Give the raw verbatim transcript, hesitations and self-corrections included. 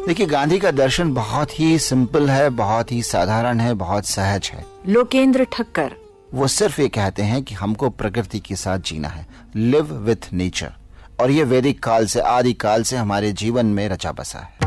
देखिए, गांधी का दर्शन बहुत ही सिंपल है, बहुत ही साधारण है, बहुत सहज है। लोकेंद्र ठक्कर वो सिर्फ ये कहते हैं कि हमको प्रकृति के साथ जीना है, लिव विथ नेचर, और ये वैदिक काल से, आदि काल से हमारे जीवन में रचा बसा है।